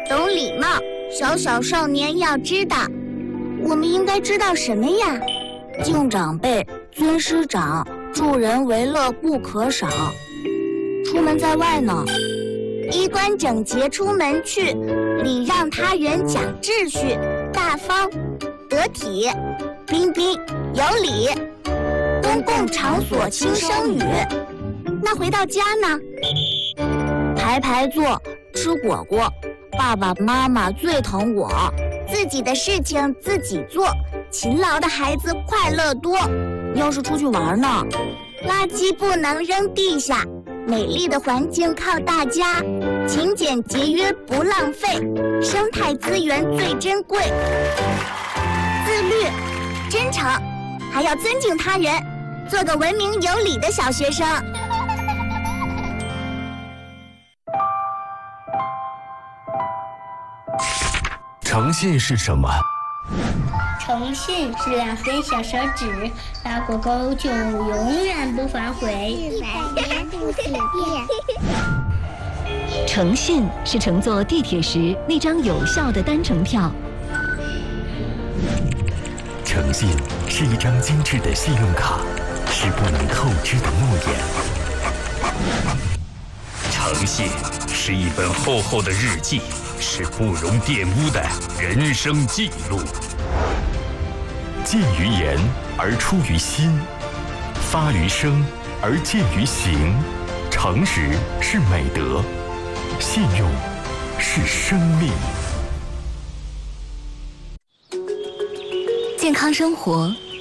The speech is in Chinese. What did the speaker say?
懂礼貌，小小少年要知道。我们应该知道什么呀？ 敬长辈，尊师长，助人为乐不可少。出门在外呢， 衣冠整洁出门去，礼让他人讲秩序，大方得体，彬彬有礼。公共场所轻声语。那回到家呢？ 排排坐，吃果果。爸爸妈妈最疼我。 自己的事情自己做，勤劳的孩子快乐多。 要是出去玩呢？ 垃圾不能扔地下，美丽的环境靠大家，勤俭节约不浪费，生态资源最珍贵。自律、真诚，还要尊敬他人，做个文明有礼的小学生。 诚信是什么？ 诚信是2根小手指，打过勾就永远不反悔。100年不许变。 诚信是乘坐地铁时那张有效的单程票。 诚信是一张精致的信用卡，是不能透支的诺言。 诚信是一本厚厚的日记，是不容玷污的人生记录。 见于言而出于心，发于声而见于行。诚实是美德，信用是生命。 健康生活